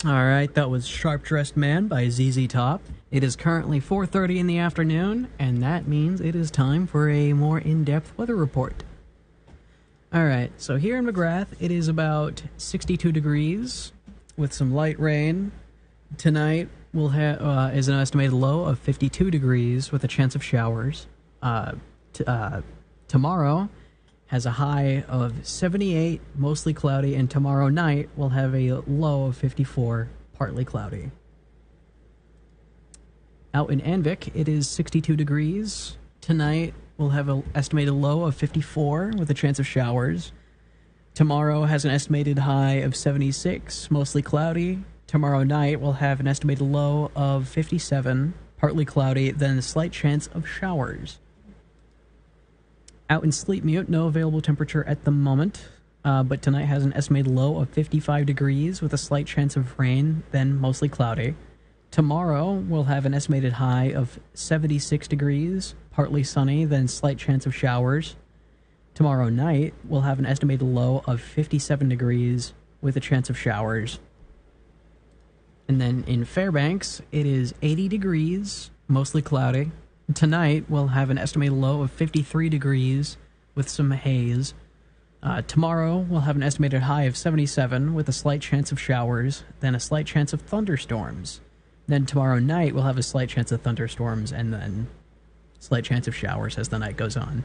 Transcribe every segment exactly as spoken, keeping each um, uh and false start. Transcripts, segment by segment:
Alright, that was Sharp Dressed Man by Z Z Top. It is currently four thirty in the afternoon, and that means it is time for a more in-depth weather report. Alright, so here in McGrath, it is about sixty-two degrees with some light rain. Tonight we'll ha- uh, is an estimated low of fifty-two degrees with a chance of showers. Uh, t- uh, tomorrow has a high of seventy-eight, mostly cloudy, and tomorrow night will have a low of fifty-four, partly cloudy. Out in Anvik, it is sixty-two degrees. Tonight we'll have an estimated low of fifty-four with a chance of showers. Tomorrow has an estimated high of seventy-six, mostly cloudy. Tomorrow night we'll have an estimated low of fifty-seven, partly cloudy, then a slight chance of showers. Out in Sleepmute, no available temperature at the moment, uh, but tonight has an estimated low of fifty-five degrees with a slight chance of rain, then mostly cloudy. Tomorrow we'll have an estimated high of seventy-six degrees, partly sunny, then slight chance of showers. Tomorrow night we'll have an estimated low of fifty-seven degrees with a chance of showers. And then in Fairbanks, it is eighty degrees, mostly cloudy. Tonight, we'll have an estimated low of fifty-three degrees with some haze. Uh, tomorrow, we'll have an estimated high of seventy-seven with a slight chance of showers, then a slight chance of thunderstorms. Then tomorrow night, we'll have a slight chance of thunderstorms, and then slight chance of showers as the night goes on.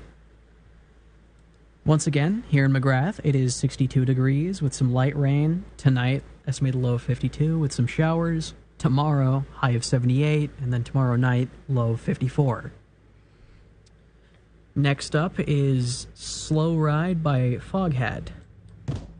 Once again, here in McGrath, it is sixty-two degrees with some light rain. Tonight, estimated low of fifty-two with some showers. Tomorrow, high of seventy-eight, and then tomorrow night, low of fifty-four. Next up is Slow Ride by Foghat.